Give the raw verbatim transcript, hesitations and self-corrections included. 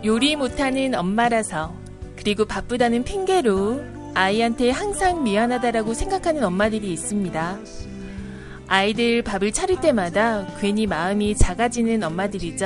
요리 못하는 엄마라서, 그리고 바쁘다는 핑계로 아이한테 항상 미안하다라고 생각하는 엄마들이 있습니다. 아이들 밥을 차릴 때마다 괜히 마음이 작아지는 엄마들이죠.